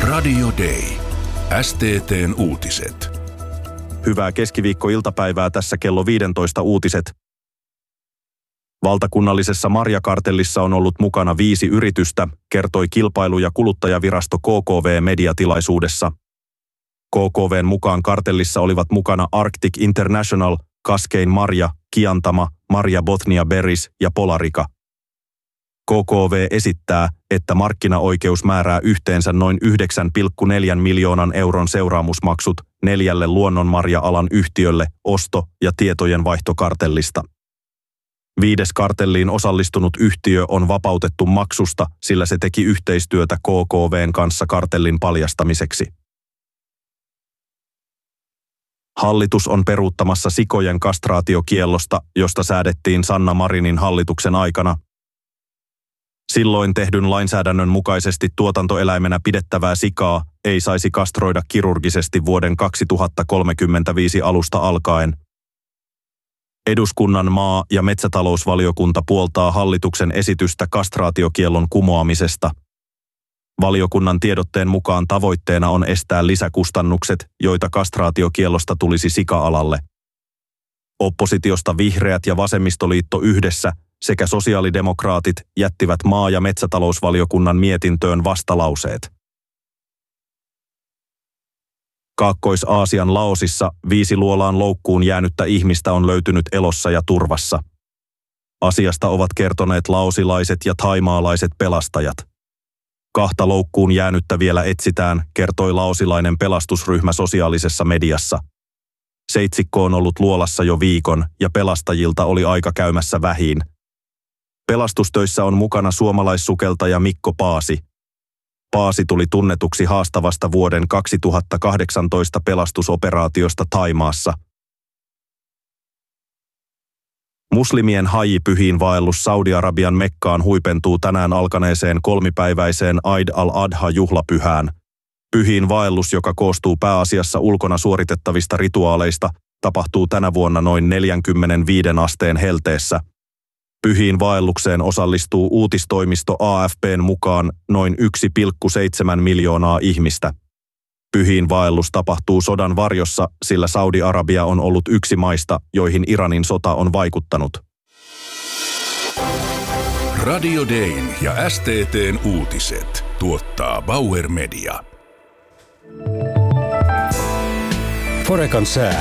Radio Day. STT:n uutiset. Hyvää keskiviikkoiltapäivää, tässä kello 15 uutiset. Valtakunnallisessa marjakartellissa on ollut mukana 5 yritystä, kertoi Kilpailu- ja kuluttajavirasto KKV mediatilaisuudessa. KKV:n mukaan kartellissa olivat mukana Arctic International, Cascade Marja, Kiantama, Marja Botnia Berries ja Polarica. KKV esittää, että markkinaoikeus määrää yhteensä noin 9,4 miljoonan euron seuraamusmaksut 4 luonnonmarja-alan yhtiölle osto- ja tietojenvaihtokartellista. 5. kartelliin osallistunut yhtiö on vapautettu maksusta, sillä se teki yhteistyötä KKV:n kanssa kartellin paljastamiseksi. Hallitus on peruuttamassa sikojen kastraatiokiellosta, josta säädettiin Sanna Marinin hallituksen aikana. Silloin tehdyn lainsäädännön mukaisesti tuotantoeläimenä pidettävää sikaa ei saisi kastroida kirurgisesti vuoden 2035 alusta alkaen. Eduskunnan maa- ja metsätalousvaliokunta puoltaa hallituksen esitystä kastraatiokiellon kumoamisesta. Valiokunnan tiedotteen mukaan tavoitteena on estää lisäkustannukset, joita kastraatiokiellosta tulisi sika-alalle. Oppositiosta Vihreät ja Vasemmistoliitto yhdessä sekä sosiaalidemokraatit jättivät maa- ja metsätalousvaliokunnan mietintöön vastalauseet. Kaakkois-Aasian Laosissa 5 luolaan loukkuun jäänyttä ihmistä on löytynyt elossa ja turvassa. Asiasta ovat kertoneet laosilaiset ja thaimaalaiset pelastajat. 2 loukkuun jäänyttä vielä etsitään, kertoi laosilainen pelastusryhmä sosiaalisessa mediassa. Seitsikko on ollut luolassa jo viikon ja pelastajilta oli aika käymässä vähiin. Pelastustöissä on mukana suomalaissukeltaja Mikko Paasi. Paasi tuli tunnetuksi haastavasta vuoden 2018 pelastusoperaatiosta Thaimaassa. Muslimien haji-pyhiin vaellus Saudi-Arabian Mekkaan huipentuu tänään alkaneeseen 3-päiväiseen Eid al-Adha-juhlapyhään. Pyhiin vaellus, joka koostuu pääasiassa ulkona suoritettavista rituaaleista, tapahtuu tänä vuonna noin 45 asteen helteessä. Pyhiin vaellukseen osallistuu uutistoimisto AFP:n mukaan noin 1,7 miljoonaa ihmistä. Pyhiin vaellus tapahtuu sodan varjossa, sillä Saudi-Arabia on ollut yksi maista, joihin Iranin sota on vaikuttanut. Radio Dayn ja STT:n uutiset tuottaa Bauer Media. Forekan sää.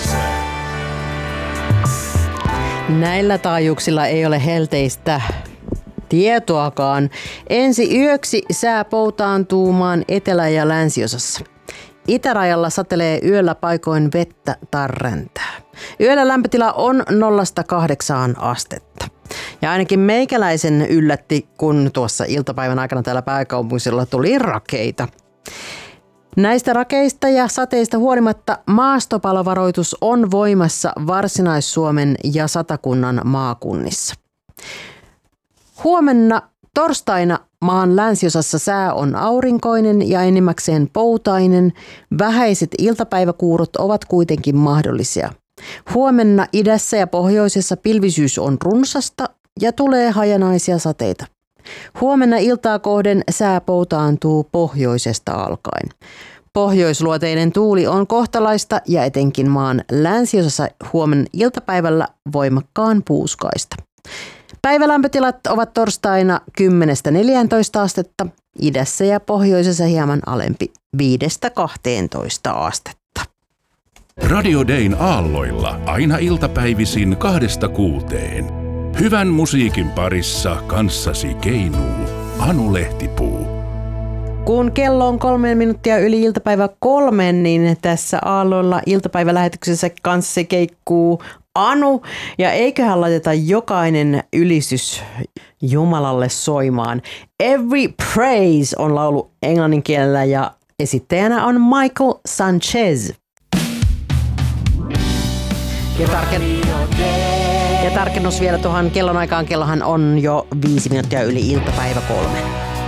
Näillä taajuuksilla ei ole helteistä tietoakaan. Ensi yöksi sää poutaantuu maan etelä- ja länsiosassa. Itärajalla satelee yöllä paikoin vettä tarrentää. Yöllä lämpötila on 0–8 astetta. Ja ainakin meikäläisen yllätti, kun tuossa iltapäivän aikana täällä pääkaupunkisella tuli rakeita. Näistä rakeista ja sateista huolimatta maastopalovaroitus on voimassa Varsinais-Suomen ja Satakunnan maakunnissa. Huomenna torstaina maan länsiosassa sää on aurinkoinen ja enimmäkseen poutainen. Vähäiset iltapäiväkuurot ovat kuitenkin mahdollisia. Huomenna idässä ja pohjoisessa pilvisyys on runsasta ja tulee hajanaisia sateita. Huomenna iltaa kohden sää poutaantuu pohjoisesta alkaen. Pohjoisluoteinen tuuli on kohtalaista ja etenkin maan länsiosassa huomenna iltapäivällä voimakkaan puuskaista. Päivälämpötilat ovat torstaina 10–14 astetta, idässä ja pohjoisessa hieman alempi 5–12 astetta. Radio Dayn aalloilla aina iltapäivisin 2–6. Hyvän musiikin parissa kanssasi keinuu Anu Lehtipuu. Kun kello on 3 minuuttia yli iltapäivä 3, niin tässä aalloilla iltapäivälähetyksessä kanssa keikkuu Anu. Ja eiköhän laiteta jokainen ylistys Jumalalle soimaan. Every Praise on laulu englannin kielellä ja esittäjänä on Michael Sanchez. Ja tarkennus vielä tuohon kellonaikaan. Kellohan on jo 5 minuuttia yli iltapäivä 3.